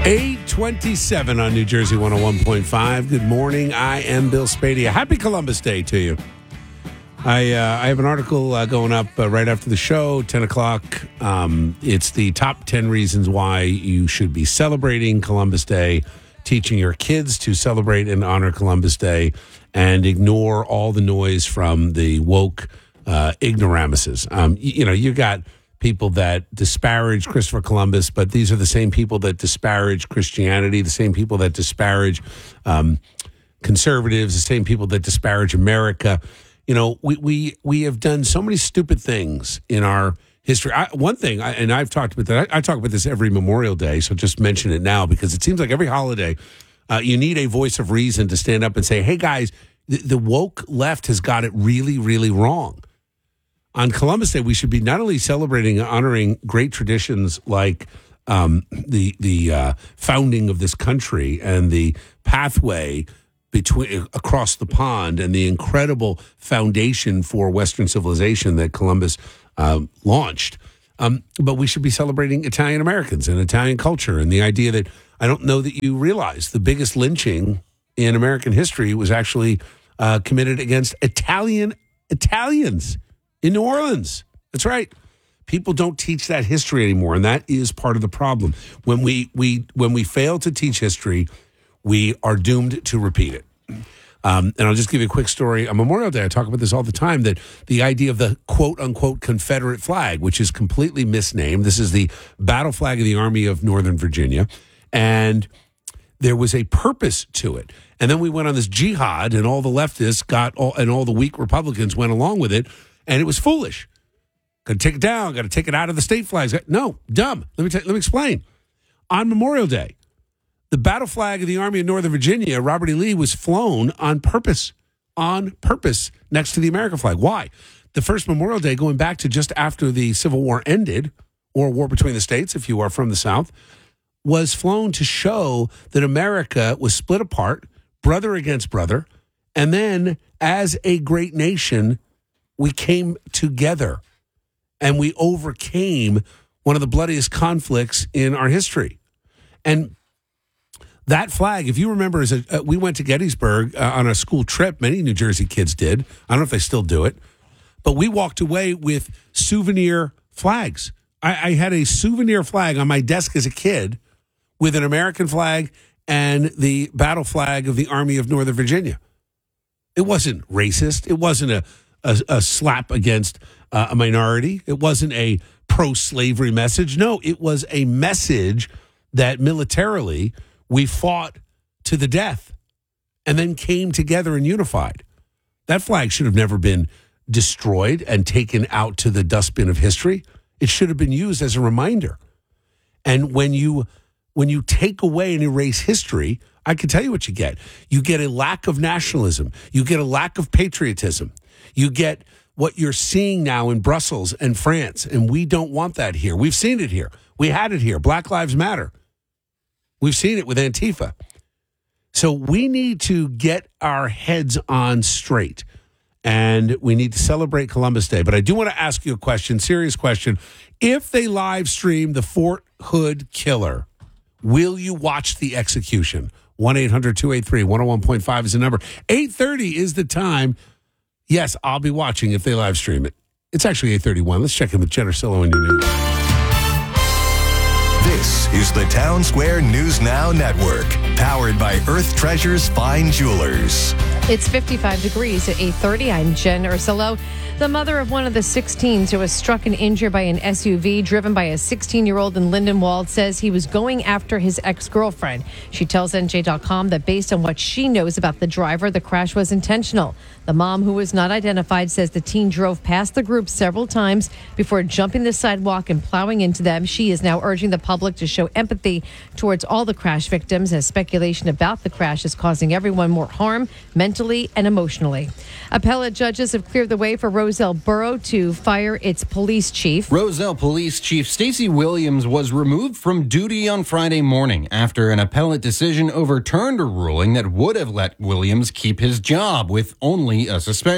8:27 on New Jersey 101.5. Good morning. I am Bill Spadea. Happy Columbus Day to you. I have an article going up right after the show, 10 o'clock. It's the top 10 reasons why you should be celebrating Columbus Day, teaching your kids to celebrate and honor Columbus Day, and ignore all the noise from the woke ignoramuses. You got people that disparage Christopher Columbus, but these are the same people that disparage Christianity, the same people that disparage conservatives, the same people that disparage America. You know, we have done so many stupid things in our history. I've talked about that. I talk about this every Memorial Day, so just mention it now because it seems like every holiday you need a voice of reason to stand up and say, hey, guys, the woke left has got it really, really wrong. On Columbus Day, we should be not only celebrating and honoring great traditions like the founding of this country and the pathway across the pond and the incredible foundation for Western civilization that Columbus launched, but we should be celebrating Italian Americans and Italian culture and the idea that I don't know that you realize the biggest lynching in American history was actually committed against Italians in New Orleans. That's right. People don't teach that history anymore, and that is part of the problem. When we fail to teach history, we are doomed to repeat it. And I'll just give you a quick story. On Memorial Day, I talk about this all the time, that the idea of the quote-unquote Confederate flag, which is completely misnamed. This is the battle flag of the Army of Northern Virginia, and there was a purpose to it. And then we went on this jihad, and all the leftists and all the weak Republicans went along with it, and it was foolish. Got to take it down. Got to take it out of the state flags. No, dumb. Let me explain. On Memorial Day, the battle flag of the Army of Northern Virginia, Robert E. Lee, was flown on purpose next to the American flag. Why? The first Memorial Day, going back to just after the Civil War ended, or war between the states, if you are from the South, was flown to show that America was split apart, brother against brother, and then as a great nation, we came together and we overcame one of the bloodiest conflicts in our history. And that flag, if you remember, we went to Gettysburg on a school trip. Many New Jersey kids did. I don't know if they still do it. But we walked away with souvenir flags. I had a souvenir flag on my desk as a kid with an American flag and the battle flag of the Army of Northern Virginia. It wasn't racist. It wasn't a slap against a minority. It wasn't a pro-slavery message. No, it was a message that militarily we fought to the death and then came together and unified. That flag should have never been destroyed and taken out to the dustbin of history. It should have been used as a reminder. And when you take away and erase history, I can tell you what you get. You get a lack of nationalism. You get a lack of patriotism. You get what you're seeing now in Brussels and France, and we don't want that here. We've seen it here. We had it here. Black Lives Matter. We've seen it with Antifa. So we need to get our heads on straight, and we need to celebrate Columbus Day. But I do want to ask you a question, serious question. If they live stream the Fort Hood killer, will you watch the execution? 1-800-283-101.5 is the number. 8:30 is the time. Yes, I'll be watching if they live stream it. It's actually 8:31. Let's check in with Jen Ursillo in your news. This is the Town Square News Now Network, powered by Earth Treasures Fine Jewelers. It's 55 degrees at 8:30. I'm Jen Ursillo. The mother of one of the 16s who was struck and injured by an SUV driven by a 16-year-old in Lindenwold says he was going after his ex-girlfriend. She tells NJ.com that based on what she knows about the driver, the crash was intentional. The mom, who was not identified, says the teen drove past the group several times before jumping the sidewalk and plowing into them. She is now urging the public to show empathy towards all the crash victims, as speculation about the crash is causing everyone more harm mentally and emotionally. Appellate judges have cleared the way for Roselle Borough to fire its police chief. Roselle Police Chief Stacey Williams was removed from duty on Friday morning after an appellate decision overturned a ruling that would have let Williams keep his job with only a suspension.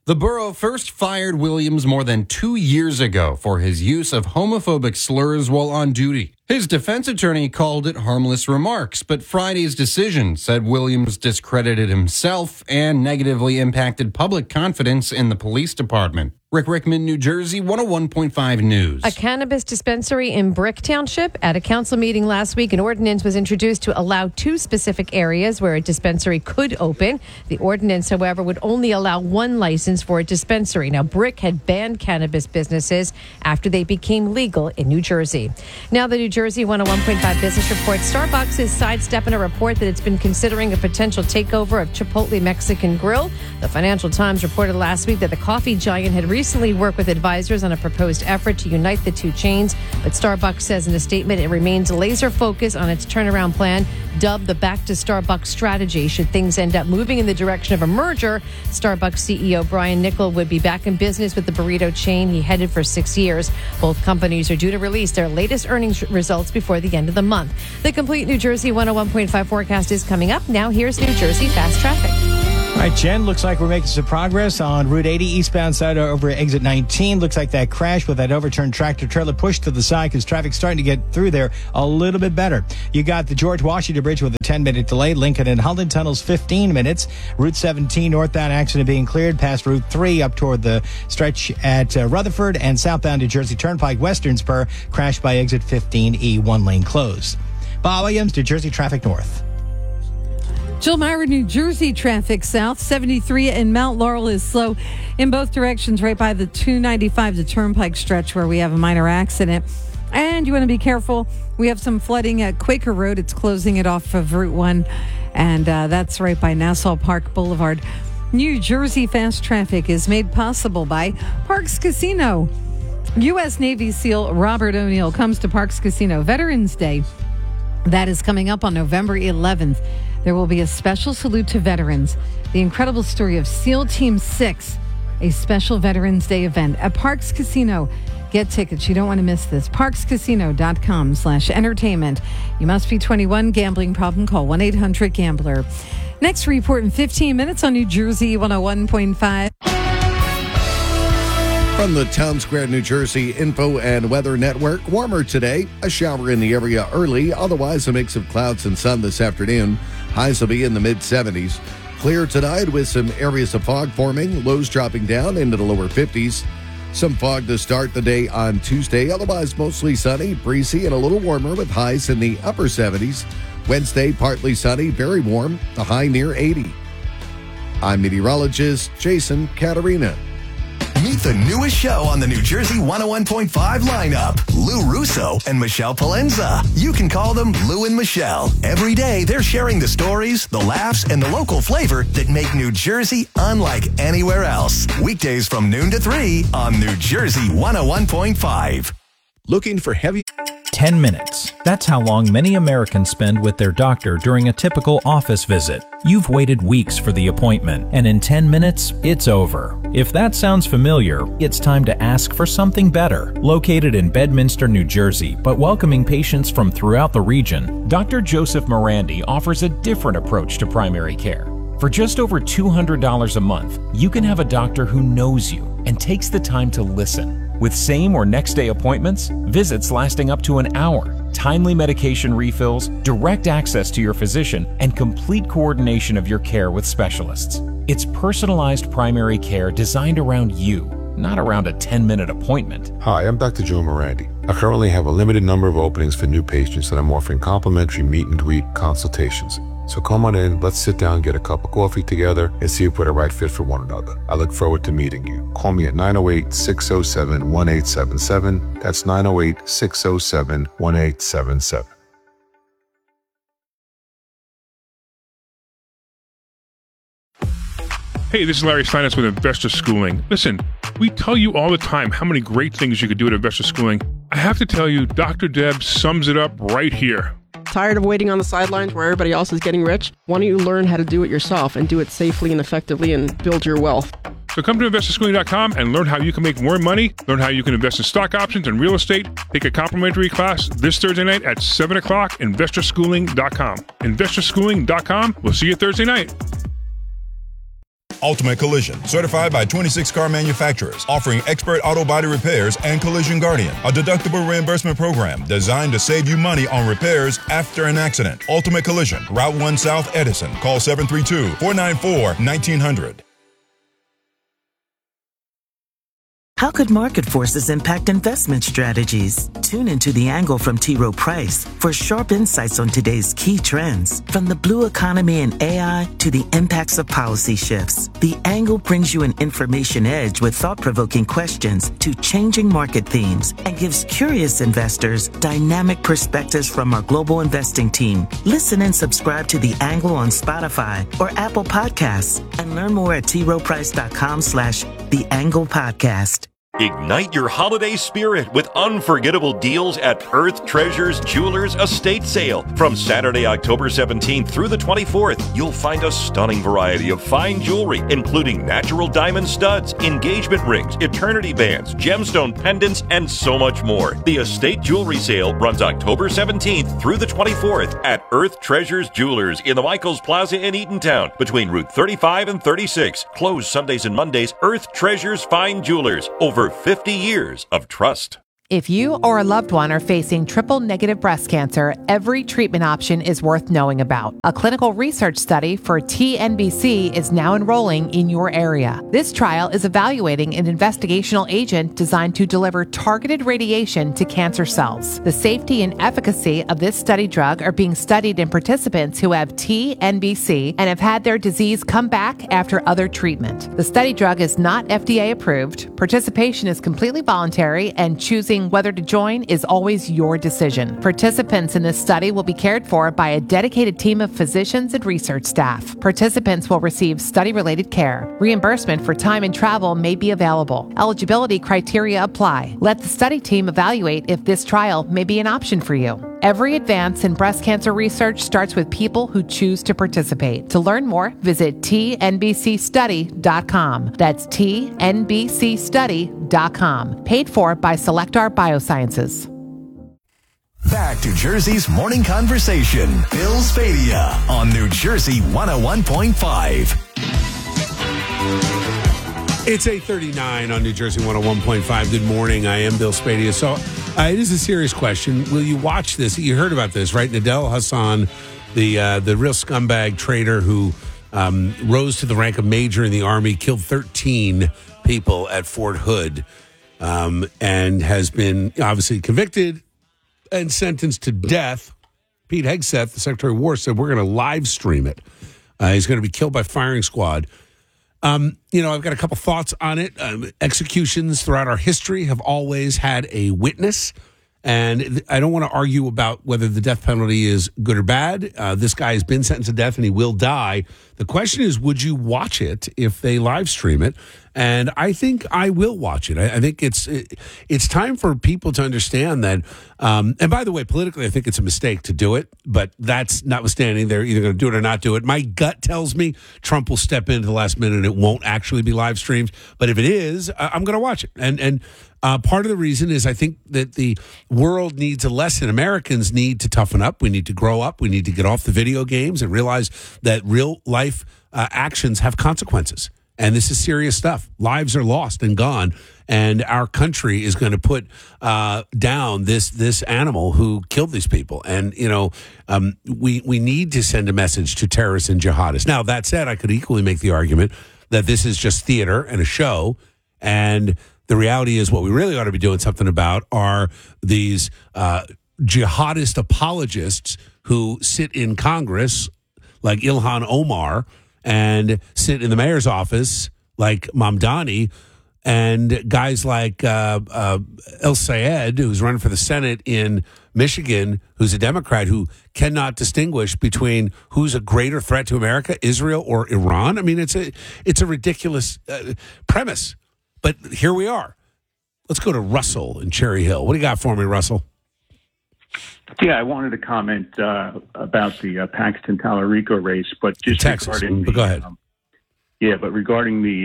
The borough first fired Williams more than 2 years ago for his use of homophobic slurs while on duty. His defense attorney called it harmless remarks, but Friday's decision said Williams discredited himself and negatively impacted public confidence in the police department. Rick Rickman, New Jersey, 101.5 News. A cannabis dispensary in Brick Township. At a council meeting last week, an ordinance was introduced to allow 2 specific areas where a dispensary could open. The ordinance, however, would only allow 1 license for a dispensary. Now, Brick had banned cannabis businesses after they became legal in New Jersey. Now, the New Jersey 101.5 Business Report. Starbucks is sidestepping a report that it's been considering a potential takeover of Chipotle Mexican Grill. The Financial Times reported last week that the coffee giant had recently worked with advisors on a proposed effort to unite the 2 chains. But Starbucks says in a statement it remains laser focused on its turnaround plan, dubbed the Back to Starbucks strategy. Should things end up moving in the direction of a merger, Starbucks CEO Brian Niccol would be back in business with the burrito chain he headed for 6 years. Both companies are due to release their latest earnings results before the end of the month. The complete New Jersey 101.5 forecast is coming up. Now here's New Jersey Fast Traffic. All right, Jen, looks like we're making some progress on Route 80 eastbound side over exit 19. Looks like that crash with that overturned tractor trailer pushed to the side because traffic's starting to get through there a little bit better. You got the George Washington Bridge with a 10-minute delay. Lincoln and Holland tunnels 15 minutes. Route 17 northbound accident being cleared past Route 3 up toward the stretch at Rutherford, and southbound New Jersey Turnpike Western Spur crashed by exit 15E, 1 lane closed. Bob Williams, New Jersey Traffic North. Jill Myra, New Jersey traffic south. 73 in Mount Laurel is slow in both directions right by the 295 to Turnpike stretch where we have a minor accident. And you want to be careful. We have some flooding at Quaker Road. It's closing it off of Route 1. And that's right by Nassau Park Boulevard. New Jersey fast traffic is made possible by Parks Casino. U.S. Navy SEAL Robert O'Neill comes to Parks Casino Veterans Day. That is coming up on November 11th. There will be a special salute to veterans. The incredible story of SEAL Team 6, a special Veterans Day event at Parks Casino. Get tickets. You don't want to miss this. ParksCasino.com/entertainment. You must be 21. Gambling problem? Call 1-800-GAMBLER. Next report in 15 minutes on New Jersey 101.5. From the Town Square, New Jersey Info and Weather Network, warmer today. A shower in the area early. Otherwise, a mix of clouds and sun this afternoon. Highs will be in the mid-70s. Clear tonight with some areas of fog forming. Lows dropping down into the lower 50s. Some fog to start the day on Tuesday. Otherwise, mostly sunny, breezy, and a little warmer with highs in the upper 70s. Wednesday, partly sunny, very warm. The high near 80. I'm meteorologist Jason Caterina. Meet the newest show on the New Jersey 101.5 lineup, Lou Russo and Michelle Palenza. You can call them Lou and Michelle. Every day, they're sharing the stories, the laughs, and the local flavor that make New Jersey unlike anywhere else. Weekdays from noon to 3 on New Jersey 101.5. Looking for heavy... 10 minutes. That's how long many Americans spend with their doctor during a typical office visit. You've waited weeks for the appointment, and in 10 minutes, it's over. If that sounds familiar, it's time to ask for something better. Located in Bedminster, New Jersey, but welcoming patients from throughout the region, Dr. Joseph Morandi offers a different approach to primary care. For just over $200 a month, you can have a doctor who knows you and takes the time to listen. With same or next day appointments, visits lasting up to an hour, timely medication refills, direct access to your physician, and complete coordination of your care with specialists. It's personalized primary care designed around you, not around a 10-minute appointment. Hi, I'm Dr. Joe Morandi. I currently have a limited number of openings for new patients that I'm offering complimentary meet and greet consultations. So come on in, let's sit down, get a cup of coffee together, and see if we're the right fit for one another. I look forward to meeting you. Call me at 908-607-1877. That's 908-607-1877. Hey, this is Larry Steinitz with Investor Schooling. Listen, we tell you all the time how many great things you could do at Investor Schooling. I have to tell you, Dr. Deb sums it up right here. Tired of waiting on the sidelines where everybody else is getting rich? Why don't you learn how to do it yourself and do it safely and effectively and build your wealth? So come to investorschooling.com and learn how you can make more money, learn how you can invest in stock options and real estate. Take a complimentary class this Thursday night at 7 o'clock, investorschooling.com. Investorschooling.com. We'll see you Thursday night. Ultimate Collision, certified by 26 car manufacturers, offering expert auto body repairs and Collision Guardian, a deductible reimbursement program designed to save you money on repairs after an accident. Ultimate Collision, Route 1 South Edison. Call 732-494-1900. How could market forces impact investment strategies? Tune into The Angle from T. Rowe Price for sharp insights on today's key trends. From the blue economy and AI to the impacts of policy shifts, The Angle brings you an information edge with thought-provoking questions to changing market themes and gives curious investors dynamic perspectives from our global investing team. Listen and subscribe to The Angle on Spotify or Apple Podcasts and learn more at troweprice.com/The Angle Podcast. Ignite your holiday spirit with unforgettable deals at Earth Treasures Jewelers Estate Sale. From Saturday, October 17th through the 24th, you'll find a stunning variety of fine jewelry, including natural diamond studs, engagement rings, eternity bands, gemstone pendants, and so much more. The Estate Jewelry Sale runs October 17th through the 24th at Earth Treasures Jewelers in the Michaels Plaza in Eatontown, between Route 35 and 36. Closed Sundays and Mondays. Earth Treasures Fine Jewelers. Over 50 years of trust. If you or a loved one are facing triple-negative breast cancer, every treatment option is worth knowing about. A clinical research study for TNBC is now enrolling in your area. This trial is evaluating an investigational agent designed to deliver targeted radiation to cancer cells. The safety and efficacy of this study drug are being studied in participants who have TNBC and have had their disease come back after other treatment. The study drug is not FDA approved. Participation is completely voluntary, and choosing whether to join is always your decision. Participants in this study will be cared for by a dedicated team of physicians and research staff. Participants will receive study-related care. Reimbursement for time and travel may be available. Eligibility criteria apply. Let the study team evaluate if this trial may be an option for you. Every advance in breast cancer research starts with people who choose to participate. To learn more, visit tnbcstudy.com. That's tnbcstudy.com. Paid for by Selectar Biosciences. Back to Jersey's morning conversation. Bill Spadea on New Jersey 101.5. It's 8:39 on New Jersey 101.5. Good morning. I am Bill Spadea. So it is a serious question. Will you watch this? You heard about this, right? Nadel Hassan, the real scumbag traitor who rose to the rank of major in the Army, killed 13 people at Fort Hood, and has been obviously convicted and sentenced to death. Pete Hegseth, the Secretary of War, said we're going to live stream it. He's going to be killed by firing squad. I've got a couple thoughts on it. Executions throughout our history have always had a witness, and I don't want to argue about whether the death penalty is good or bad. This guy has been sentenced to death, and he will die. The question is, would you watch it if they live stream it? And I think I will watch it. I think it's time for people to understand that. And by the way, politically, I think it's a mistake to do it. But that's notwithstanding, they're either going to do it or not do it. My gut tells me Trump will step in at the last minute and it won't actually be live streamed. But if it is, I'm going to watch it. And part of the reason is I think that the world needs a lesson. Americans need to toughen up. We need to grow up. We need to get off the video games and realize that real life actions have consequences. And this is serious stuff. Lives are lost and gone. And our country is going to put down this animal who killed these people. And, we need to send a message to terrorists and jihadists. Now, that said, I could equally make the argument that this is just theater and a show. And the reality is what we really ought to be doing something about are these jihadist apologists who sit in Congress like Ilhan Omar and sit in the mayor's office like Mamdani, and guys like El Sayed, who's running for the Senate in Michigan, who's a Democrat who cannot distinguish between who's a greater threat to America, Israel or Iran. I mean, it's a ridiculous premise, but here we are. Let's go to Russell in Cherry Hill. What do you got for me, Russell? Yeah, I wanted to comment about the Paxton Tallarico race, but just Texas. But go ahead. But regarding the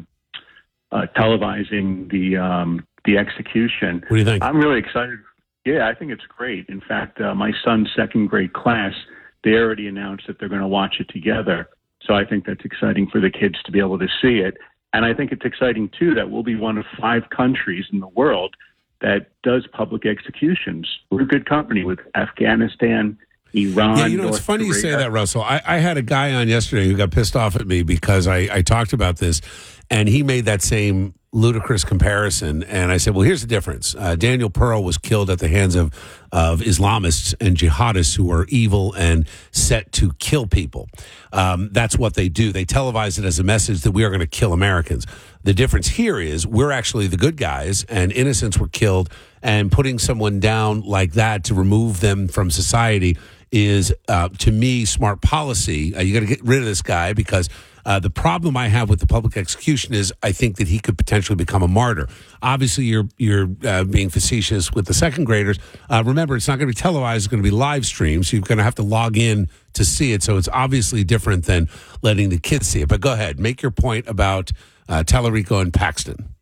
televising the execution, what do you think? I'm really excited. Yeah, I think it's great. In fact, my son's second grade class, they already announced that they're going to watch it together. So I think that's exciting for the kids to be able to see it. And I think it's exciting, too, that we'll be one of 5 countries in the world that does public executions. We're good company with Afghanistan, Iran. Yeah, North it's funny Korea. you say that, Russell. I had a guy on yesterday who got pissed off at me because I talked about this, and he made that same ludicrous comparison. And I said, well, here's the difference. Daniel Pearl was killed at the hands of Islamists and jihadists who are evil and set to kill people. That's what they do. They televise it as a message that we are going to kill Americans. The difference here is we're actually the good guys, and innocents were killed, and putting someone down like that to remove them from society is, to me, smart policy. You got to get rid of this guy because the problem I have with the public execution is I think that he could potentially become a martyr. Obviously, you're being facetious with the second graders. Remember, it's not going to be televised. It's going to be live streamed, so you're going to have to log in to see it. So it's obviously different than letting the kids see it. But go ahead. Make your point about Tallarico and Paxton.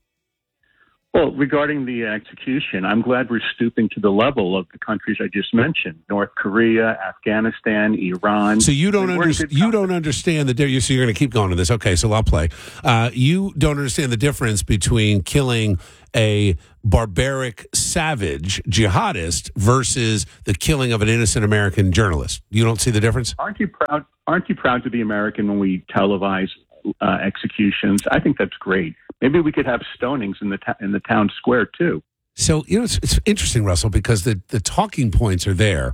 Well, regarding the execution, I'm glad we're stooping to the level of the countries I just mentioned: North Korea, Afghanistan, Iran. So you don't understand the difference. So you're going to keep going to this. Okay, so I'll play. You don't understand the difference between killing a barbaric, savage jihadist versus the killing of an innocent American journalist. You don't see the difference? Aren't you proud? Aren't you proud to be American when we televise executions? I think that's great. Maybe we could have stonings in the town square too. So it's interesting, Russell, because the talking points are there,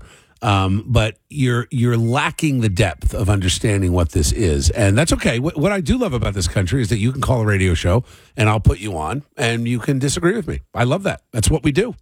but you're lacking the depth of understanding what this is, and that's okay. What I do love about this country is that you can call a radio show, and I'll put you on, and you can disagree with me. I love that. That's what we do.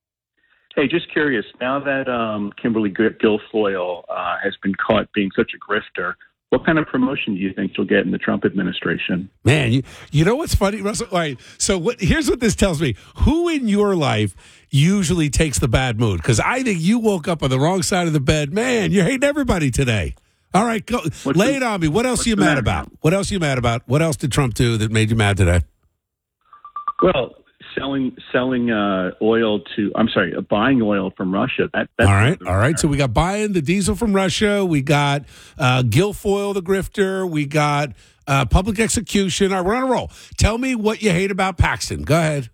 Hey, just curious. Now that Kimberly Guilfoyle has been caught being such a grifter, what kind of promotion do you think she'll get in the Trump administration? Man, you know what's funny, Russell? All right, so here's what this tells me. Who in your life usually takes the bad mood? Because I think you woke up on the wrong side of the bed. Man, you're hating everybody today. All right, go lay it on me. What else are you mad about? What else are you mad about? What else did Trump do that made you mad today? Well, buying oil from Russia. That's all right. So we got buying the diesel from Russia. We got Guilfoyle, the grifter. We got public execution. All right, we're on a roll. Tell me what you hate about Paxton. Go ahead.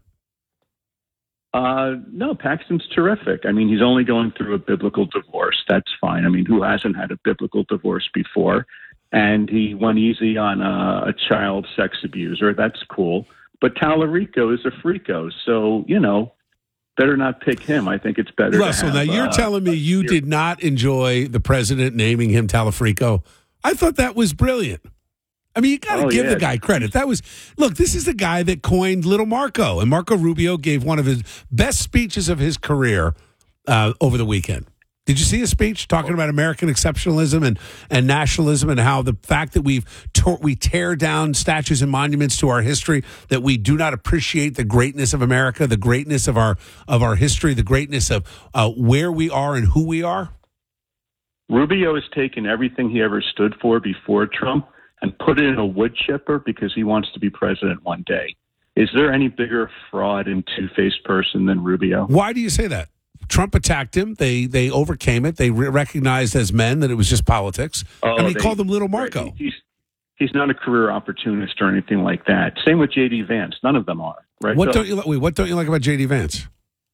No, Paxton's terrific. I mean, he's only going through a biblical divorce. That's fine. I mean, who hasn't had a biblical divorce before? And he went easy on a child sex abuser. That's cool. But Tallarico is a freako, so, better not pick him. I think it's better Russell, to have, now you're telling me you did not enjoy the president naming him Tallarico. I thought that was brilliant. I mean, you got to give the guy credit. This is the guy that coined Little Marco, and Marco Rubio gave one of his best speeches of his career over the weekend. Did you see his speech talking about American exceptionalism and nationalism and how the fact that we tear down statues and monuments to our history, that we do not appreciate the greatness of America, the greatness of our history, the greatness of where we are and who we are? Rubio has taken everything he ever stood for before Trump and put it in a wood chipper because he wants to be president one day. Is there any bigger fraud and two-faced person than Rubio? Why do you say that? Trump attacked him. They overcame it. They recognized as men that it was just politics. He called him Little Marco. He's not a career opportunist or anything like that. Same with J.D. Vance. None of them are. Right? What don't you like about J.D. Vance?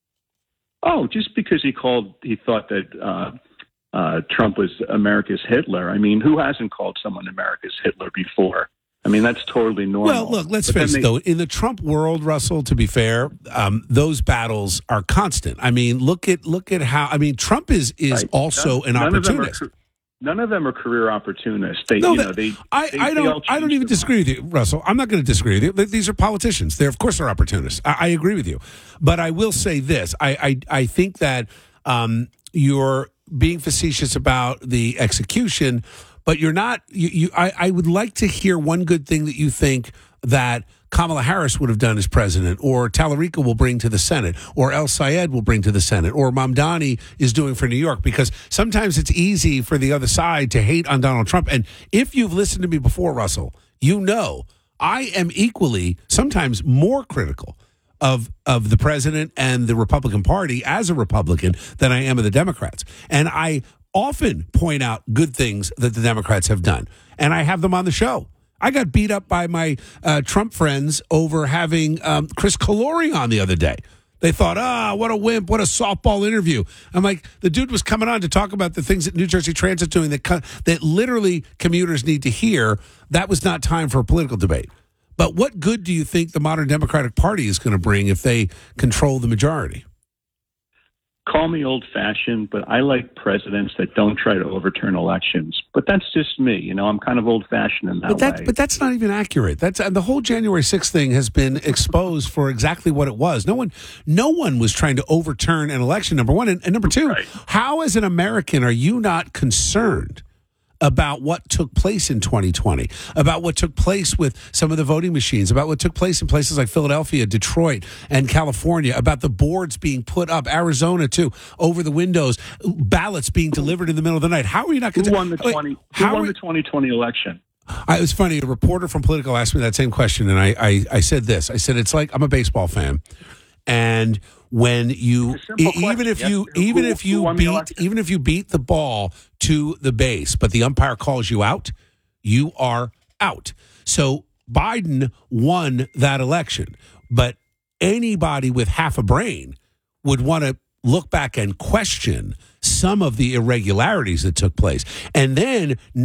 Oh, just because he thought that Trump was America's Hitler. I mean, who hasn't called someone America's Hitler before? I mean, that's totally normal. Well, look, let's face it, though. In the Trump world, Russell, to be fair, those battles are constant. I mean, look at how. I mean, Trump is also an opportunist. None of them are career opportunists. I don't even disagree with you, Russell. I'm not going to disagree with you. These are politicians. Of course, they're opportunists. I agree with you, but I will say this: I think that you're being facetious about the execution. But you're not. I would like to hear one good thing that you think that Kamala Harris would have done as president, or Tallarico will bring to the Senate, or El Sayed will bring to the Senate, or Mamdani is doing for New York. Because sometimes it's easy for the other side to hate on Donald Trump. And if you've listened to me before, Russell, you know I am equally, sometimes more critical of the president and the Republican Party as a Republican than I am of the Democrats. And I often point out good things that the Democrats have done, and I have them on the show. I got beat up by my Trump friends over having Chris Calori on the other day. They thought, what a wimp, what a softball interview. I'm like, the dude was coming on to talk about the things that New Jersey Transit's doing that literally commuters need to hear. That was not time for a political debate. But what good do you think the modern Democratic Party is going to bring if they control the majority? Call me old-fashioned, but I like presidents that don't try to overturn elections. But that's just me. You know, I'm kind of old-fashioned in that way. But that's not even accurate. That's the whole January 6th thing has been exposed for exactly what it was. No one was trying to overturn an election, number one. And number two, how as an American are you not concerned about what took place in 2020, about what took place with some of the voting machines, about what took place in places like Philadelphia, Detroit, and California, about the boards being put up, Arizona too, over the windows, ballots being delivered in the middle of the night? How are you not concerned? Who won the 2020 election? It was funny. A reporter from Politico asked me that same question, and I said this. I said, it's like, I'm a baseball fan, and when you even if you beat the ball to the base, but the umpire calls you out, you are out. So Biden won that election, but anybody with half a brain would want to look back and question some of the irregularities that took place. And then